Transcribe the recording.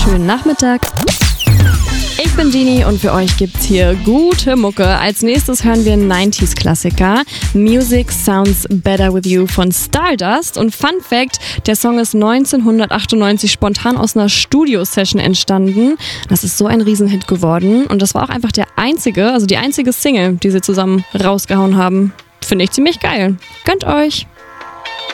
schönen Nachmittag. Ich bin Genie und für euch gibt's hier gute Mucke. Als nächstes hören wir einen 90s-Klassiker. Music Sounds Better With You von Stardust. Und Fun Fact, der Song ist 1998 spontan aus einer Studio-Session entstanden. Das ist so ein Riesenhit geworden. Und das war auch einfach die einzige Single, die sie zusammen rausgehauen haben. Finde ich ziemlich geil. Gönnt euch!